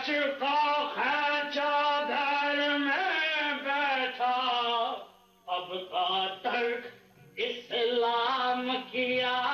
का खैचा घर में बैठा, अब का तर्क इस्लाम किया